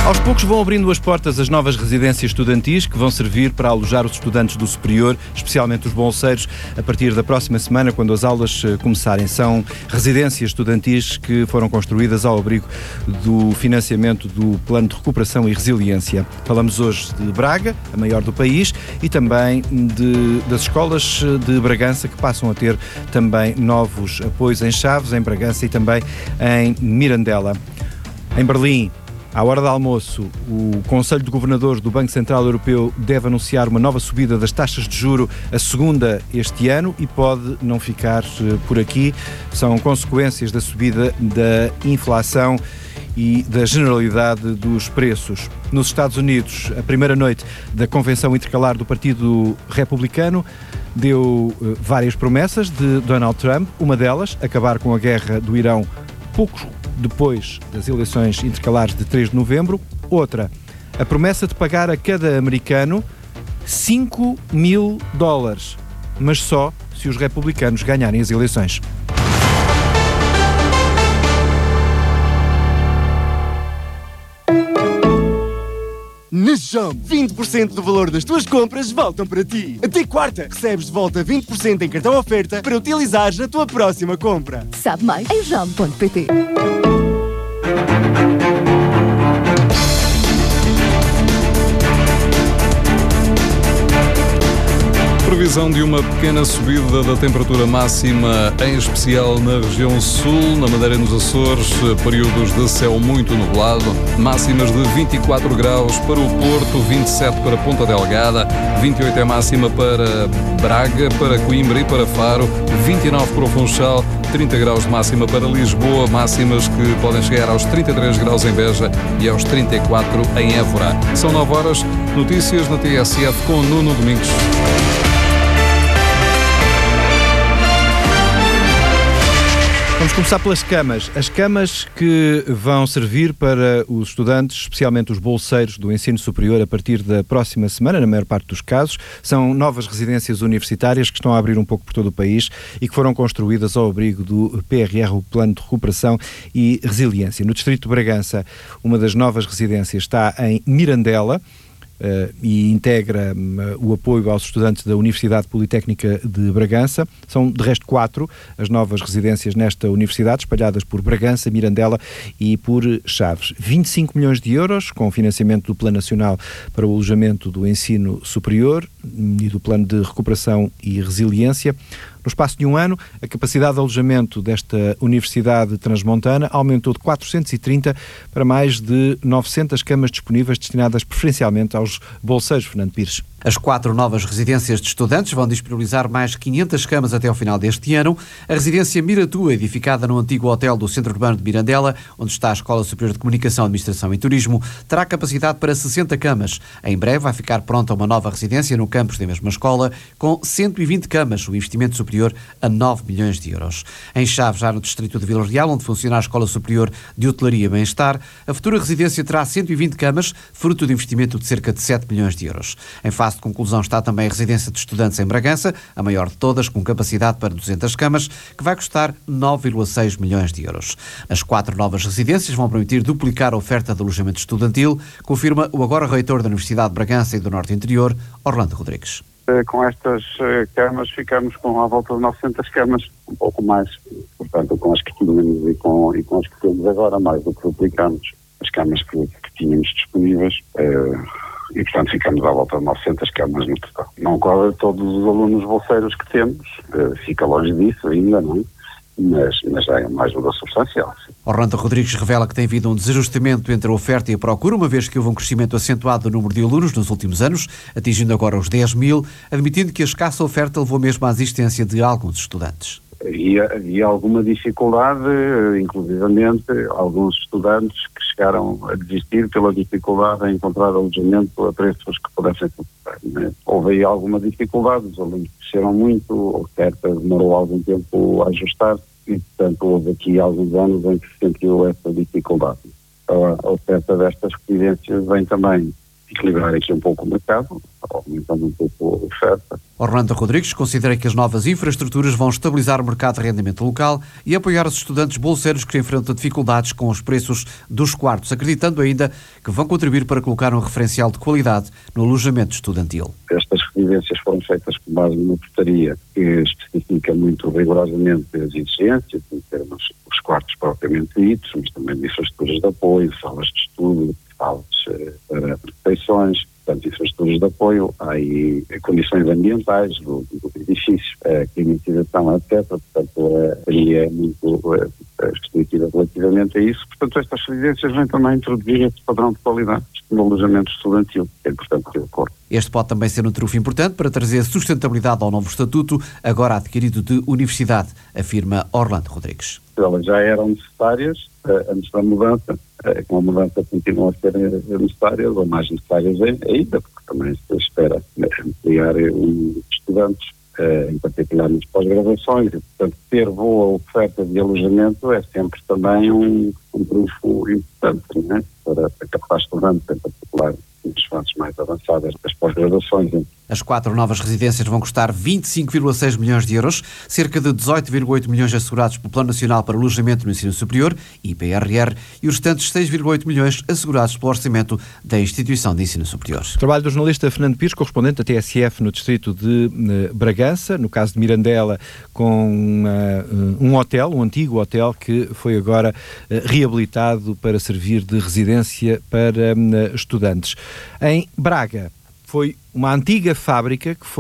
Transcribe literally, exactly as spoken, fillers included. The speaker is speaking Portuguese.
Aos poucos vão abrindo as portas as novas residências estudantis que vão servir para alojar os estudantes do superior, especialmente os bolseiros, a partir da próxima semana, quando as aulas começarem. São residências estudantis que foram construídas ao abrigo do financiamento do Plano de Recuperação e Resiliência. Falamos hoje de Braga, a maior do país, e também de, das escolas de Bragança, que passam a ter também novos apoios em Chaves, em Bragança e também em Mirandela. Em Berlim, à hora do almoço, o Conselho de Governadores do Banco Central Europeu deve anunciar uma nova subida das taxas de juro, a segunda este ano, e pode não ficar por aqui. São consequências da subida da inflação e da generalidade dos preços. Nos Estados Unidos, a primeira noite da Convenção Intercalar do Partido Republicano deu várias promessas de Donald Trump. Uma delas, acabar com a guerra do Irão pouco depois das eleições intercalares de três de novembro. Outra, a promessa de pagar a cada americano cinco mil dólares, mas só se os republicanos ganharem as eleições. Na Jump, vinte por cento do valor das tuas compras voltam para ti. Até quarta, recebes de volta vinte por cento em cartão oferta para utilizares na tua próxima compra. Sabe mais em jump ponto pt. Previsão de uma pequena subida da temperatura máxima, em especial na região sul, na Madeira e nos Açores, períodos de céu muito nublado, máximas de vinte e quatro graus para o Porto, vinte e sete para Ponta Delgada, vinte e oito é máxima para Braga, para Coimbra e para Faro, vinte e nove para o Funchal, trinta graus de máxima para Lisboa, máximas que podem chegar aos trinta e três graus em Beja e aos trinta e quatro em Évora. São nove horas, notícias na T S F com Nuno Domingos. Vamos começar pelas camas. As camas que vão servir para os estudantes, especialmente os bolseiros do ensino superior, a partir da próxima semana, na maior parte dos casos, são novas residências universitárias que estão a abrir um pouco por todo o país e que foram construídas ao abrigo do P R R, o Plano de Recuperação e Resiliência. No distrito de Bragança, uma das novas residências está em Mirandela, Uh, e integra um, o apoio aos estudantes da Universidade Politécnica de Bragança. São, de resto, quatro as novas residências nesta universidade, espalhadas por Bragança, Mirandela e por Chaves. vinte e cinco milhões de euros, com financiamento do Plano Nacional para o Alojamento do Ensino Superior e do Plano de Recuperação e Resiliência. No espaço de um ano, a capacidade de alojamento desta Universidade Transmontana aumentou de quatrocentos e trinta para mais de novecentas camas disponíveis destinadas preferencialmente aos bolseiros. Fernando Pires. As quatro novas residências de estudantes vão disponibilizar mais quinhentas camas até ao final deste ano. A residência Miratua, edificada no antigo hotel do Centro Urbano de Mirandela, onde está a Escola Superior de Comunicação, Administração e Turismo, terá capacidade para sessenta camas. Em breve vai ficar pronta uma nova residência no campus da mesma escola, com cento e vinte camas, o investimento superior a nove milhões de euros. Em Chaves, já no distrito de Vila Real, onde funciona a Escola Superior de Hotelaria e Bem-Estar, a futura residência terá cento e vinte camas, fruto de investimento de cerca de sete milhões de euros. Em fase de conclusão está também a residência de estudantes em Bragança, a maior de todas, com capacidade para duzentas camas, que vai custar nove vírgula seis milhões de euros. As quatro novas residências vão permitir duplicar a oferta de alojamento estudantil, confirma o agora reitor da Universidade de Bragança e do Norte Interior, Orlando Rodrigues. Com estas camas ficamos com à volta de novecentas camas, um pouco mais, portanto, com as que tínhamos e com, e com as que temos agora, mais do que duplicamos as camas que, que tínhamos disponíveis. Eh, E, portanto, ficamos à volta de novecentas camas no total. Não cobre todos os alunos bolseiros que temos, uh, fica longe disso ainda, não é? Mas, mas é uma ajuda substancial. Sim. Orlando Rodrigues revela que tem havido um desajustamento entre a oferta e a procura, uma vez que houve um crescimento acentuado do número de alunos nos últimos anos, atingindo agora os dez mil, admitindo que a escassa oferta levou mesmo à existência de alguns estudantes. Havia, havia alguma dificuldade, inclusivamente alguns estudantes que chegaram a desistir pela dificuldade em encontrar alojamento a preços que pudessem suportar, né? Houve aí alguma dificuldade, os alunos cresceram muito, a oferta demorou algum tempo a ajustar e, portanto, houve aqui alguns anos em que se sentiu essa dificuldade. A oferta destas residências vem também equilibrar aqui um pouco o mercado, aumentando um pouco a oferta. Orlando Rodrigues considera que as novas infraestruturas vão estabilizar o mercado de arrendamento local e apoiar os estudantes bolseiros que enfrentam dificuldades com os preços dos quartos, acreditando ainda que vão contribuir para colocar um referencial de qualidade no alojamento estudantil. Estas residências foram feitas com base numa portaria que especifica muito rigorosamente as exigências, em termos dos quartos propriamente ditos, mas também de infraestruturas de apoio, salas de estudo, salas para refeições, portanto, infraestruturas de apoio, há aí condições ambientais do, do edifício, a climatização, etcétera. Portanto, a lei é muito restritiva relativamente a isso. Portanto, estas residências vêm também introduzir este padrão de qualidade no alojamento estudantil, que é importante que ocorra. Este pode também ser um trunfo importante para trazer sustentabilidade ao novo estatuto, agora adquirido de universidade, afirma Orlando Rodrigues. Elas já eram necessárias uh, antes da mudança, uh, com a mudança continuam a ser necessárias, ou mais necessárias ainda, porque também se espera ampliar os estudantes, uh, em particular nas pós-graduações, e portanto ter boa oferta de alojamento é sempre também um, um trunfo importante, não é? Para captar estudantes, em particular nas fases mais avançadas das pós-graduações. As quatro novas residências vão custar vinte e cinco vírgula seis milhões de euros, cerca de dezoito vírgula oito milhões assegurados pelo Plano Nacional para o Alojamento no Ensino Superior, I P R R, e os restantes seis vírgula oito milhões assegurados pelo orçamento da Instituição de Ensino Superior. Trabalho do jornalista Fernando Pires, correspondente da T S F no distrito de uh, Bragança, no caso de Mirandela, com uh, um hotel, um antigo hotel que foi agora uh, reabilitado para servir de residência para uh, estudantes. Em Braga, foi uma antiga fábrica que foi